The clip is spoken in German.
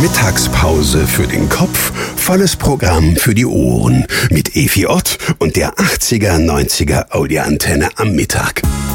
Mittagspause für den Kopf, volles Programm für die Ohren. Mit Evi Ott und der 80er, 90er Audioantenne am Mittag.